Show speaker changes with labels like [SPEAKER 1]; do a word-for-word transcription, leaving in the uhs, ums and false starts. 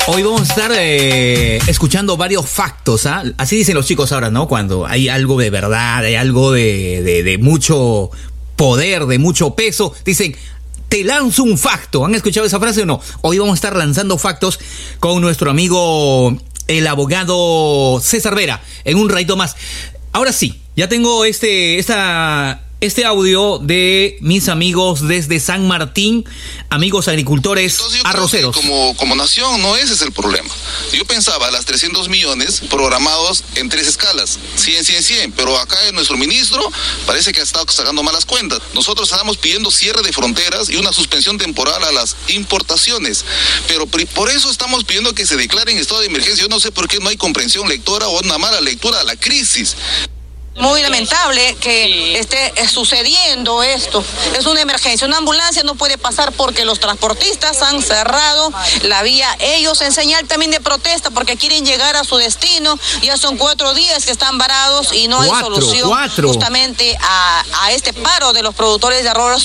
[SPEAKER 1] Hoy vamos a estar eh, escuchando varios factos, ¿ah? Así dicen los chicos ahora, ¿no? Cuando hay algo de verdad, hay algo de, de, de mucho poder, de mucho peso, dicen, te lanzo un facto. ¿Han escuchado esa frase o no? Hoy vamos a estar lanzando factos con nuestro amigo, el abogado César Vera, en un ratito más. Ahora sí, ya tengo este, esta... este audio de mis amigos desde San Martín, amigos agricultores
[SPEAKER 2] Entonces yo
[SPEAKER 1] arroceros.
[SPEAKER 2] creo que como, como nación, no ese es el problema. Yo pensaba las trescientos millones programados en tres escalas, cien, cien, cien, pero acá nuestro ministro parece que ha estado sacando malas cuentas. Nosotros estamos pidiendo cierre de fronteras y una suspensión temporal a las importaciones, pero por eso estamos pidiendo que se declare en estado de emergencia. Yo no sé por qué no hay comprensión lectora o una mala lectura a la crisis.
[SPEAKER 3] Muy lamentable que sí. esté sucediendo esto. Es una emergencia. Una ambulancia no puede pasar porque los transportistas han cerrado la vía. Ellos en señal también de protesta porque quieren llegar a su destino. Ya son cuatro días que están varados y no hay
[SPEAKER 1] cuatro,
[SPEAKER 3] solución
[SPEAKER 1] cuatro.
[SPEAKER 3] justamente a, a este paro de los productores de arroz.